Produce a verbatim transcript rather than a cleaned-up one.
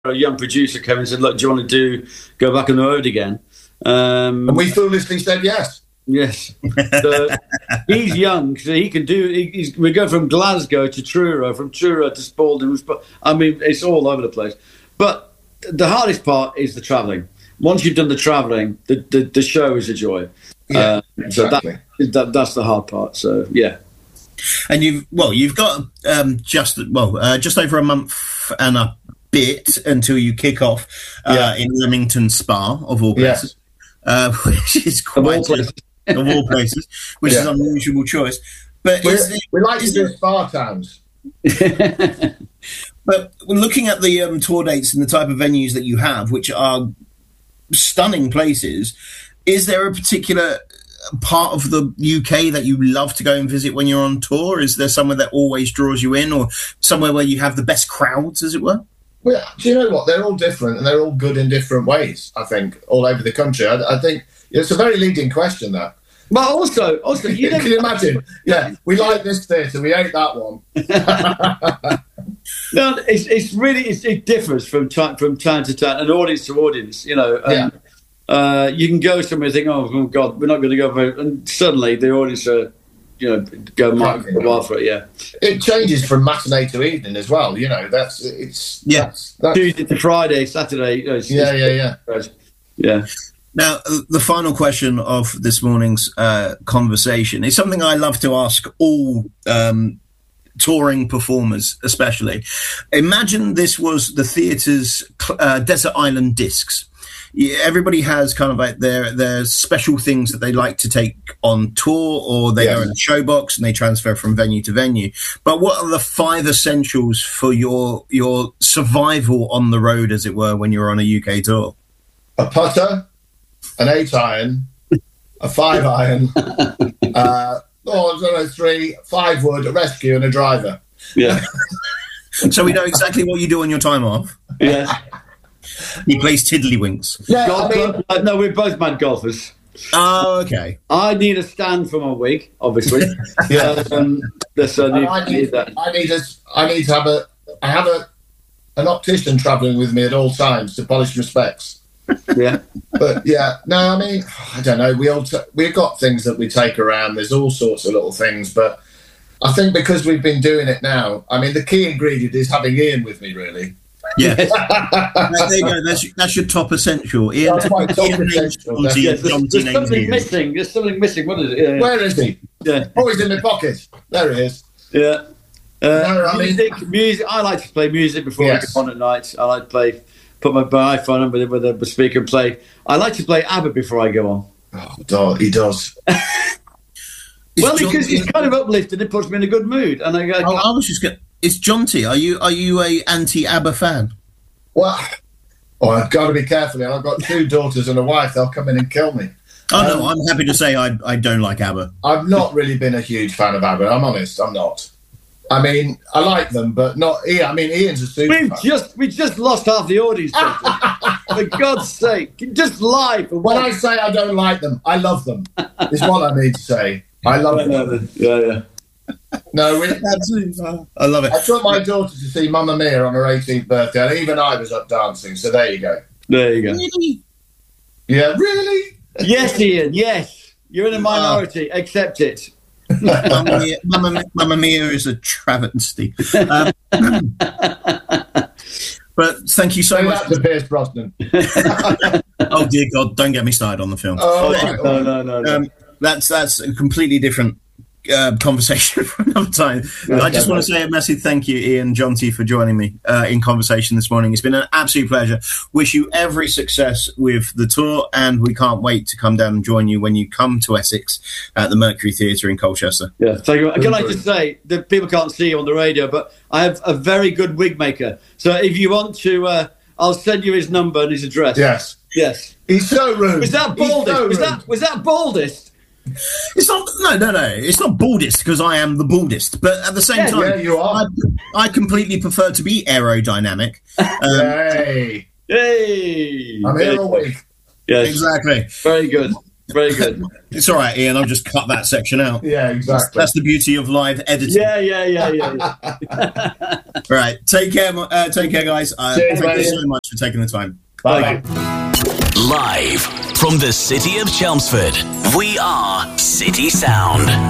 a young producer came and said, "Look, do you want to do go back on the road again?" Um, and we foolishly said yes. Yes. So he's young, so he can do. He, he's, we go from Glasgow to Truro, from Truro to Spalding. I mean, it's all over the place. But the hardest part is the travelling. Once you've done the travelling, the, the, the show is a joy. Yeah, uh, exactly. So that, that, that's the hard part. So yeah. And you've well, you've got um, just well, uh, just over a month and a bit until you kick off uh, yeah. in Leamington Spa, of all places, yeah. uh, which is quite of all places, of all places which yeah. is an unusual choice. But we, is, we like is to do spa towns. But looking at the um, tour dates and the type of venues that you have, which are stunning places, is there a particular part of the U K that you love to go and visit when you're on tour? Is there somewhere that always draws you in, or somewhere where you have the best crowds, as it were? Well, do you know what? They're all different, and they're all good in different ways, I think, all over the country. I, I think it's a very leading question, that. But also, also you can you imagine? Yeah, we like this theatre, we hate that one. No, it's it's really it's, it differs from time from time to time, and audience to audience. You know, um, yeah. uh, you can go somewhere and think, "Oh God, we're not going to go very," and suddenly the audience are, you know, go might go wild for it. Yeah, it changes from matinee to evening as well. You know, that's it's yeah, that's, that's, Tuesday to Friday, Saturday. You know, it's, yeah, it's, yeah, yeah, yeah. Now, the final question of this morning's uh, conversation is something I love to ask all um, touring performers, especially. Imagine this was the theatre's uh, Desert Island Discs. Everybody has kind of like their their special things that they like to take on tour, or they yes. are in a showbox and they transfer from venue to venue. But what are the five essentials for your your survival on the road, as it were, when you're on a U K tour? A putter, an eight iron, a five iron, uh, oh, I don't know, three, five wood, a rescue, and a driver. Yeah. So we know exactly what you do on your time off. Yeah. He plays tiddlywinks. Yeah, Golf, I mean, uh, no, we're both mad golfers. Oh, okay. I need a stand for my wig, obviously. yeah. Um, this, I, need, I, need, need that. I need a, I need to have a, I have a, an optician travelling with me at all times to polish my specs. Yeah. But yeah, no, I mean, I don't know. We all t- we've got things that we take around. There's all sorts of little things, but I think because we've been doing it now, I mean, the key ingredient is having Ian with me, really. Yeah. There you go. That's, that's your top essential. Ian, that's my top Ian essential. Names, Yeah, there's, there's something Ian. missing. There's something missing. What is it? Yeah. Where is he? Yeah. Oh, he's in my pocket. There he is. Yeah. Uh, No, I mean- music, music. I like to play music before Yes. I go on at night. I like to play, put my iPhone on with, with a speaker and play. I like to play ABBA before I go on. Oh, God, he does. Well, John- because it's kind of uplifting. It puts me in a good mood. And I go, Oh, I was just going. It's Jonty. Are you are you a anti ABBA fan? Well, oh, I've got to be careful here. I've got two daughters and a wife. They'll come in and kill me. Oh no, Um, I'm happy to say I I don't like ABBA. I've not really been a huge fan of ABBA. I'm honest. I'm not. I mean, I like them, but not Ian. I mean, Ian's a super We've fan. just we just lost half the audience. For God's sake, just live. For When one- I say I don't like them, I love them. Is what I need to say. I love them. Yeah, yeah. No, we, Absolutely, I love it. I took my daughter to see Mamma Mia on her eighteenth birthday, and even I was up dancing. So there you go. There you go. Really? Yeah, really? Yes, Ian. Yes, you're in a minority. Accept it. Mamma Mia, Mamma, Mamma Mia is a travesty. Um, but thank you so Say much. that to Pierce Brosnan. Oh dear God, don't get me started on the film. Oh, right. No, no, no. no. Um, that's that's a completely different uh, conversation for another time. I just want to say a massive thank you, Ian Jonty, for joining me uh, in conversation this morning. It's been an absolute pleasure. Wish you every success with the tour, and we can't wait to come down and join you when you come to Essex at the Mercury Theatre in Colchester. Yeah, thank you. Can I just say that people can't see you on the radio, but I have a very good wig maker. So if you want to, uh, I'll send you his number and his address. Yes. Yes. He's so rude. Was that He's baldest? so was rude. that was that baldest? It's not no no no. It's not baldest because I am the baldest, but at the same Yeah, time, yeah, you are. I, I completely prefer to be aerodynamic. Um, Hey. Hey. I'm here all week. Yes. Exactly. Very good. Very good. It's all right, Ian. I'll just cut that section out. Yeah, exactly. That's the beauty of live editing. Yeah, yeah, yeah, yeah. yeah. Right. Take care. Uh, take care, guys. Uh, Cheers, thank you mate. so much for taking the time. Bye. Live from the city of Chelmsford, we are City Sound.